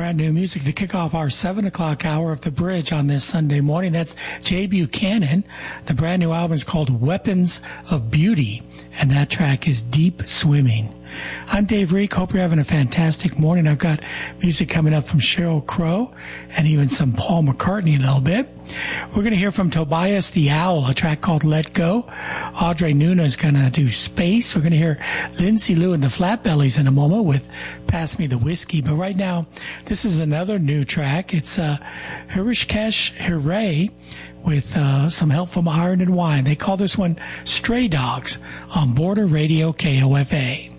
brand new music to kick off our 7 o'clock hour of The Bridge on this Sunday morning. That's Jay Buchanan. The brand new album is called Weapons of Beauty, and that track is Deep Swimming. I'm Dave Reek. Hope you're having a fantastic morning. I've got music coming up from Sheryl Crow and even some Paul McCartney a little bit. We're going to hear from Tobias the Owl, a track called Let Go. Audrey Nuna is going to do Space. We're going to hear Lindsay Lou and the Flatbellies in a moment with Pass Me the Whiskey. But right now, this is another new track. It's Hrishikesh Hirway with some help from Iron and Wine. They call this one Stray Dogs on Border Radio KOFA.